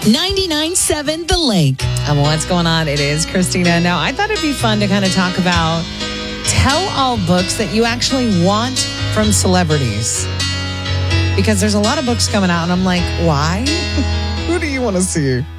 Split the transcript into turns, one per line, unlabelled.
99.7 The Lake.
What's going on? It is Christina. Now, I thought it'd be fun to kind of talk about tell-all books that you actually want from celebrities. Because there's a lot of books coming out, and I'm like, why? Who do you want to see?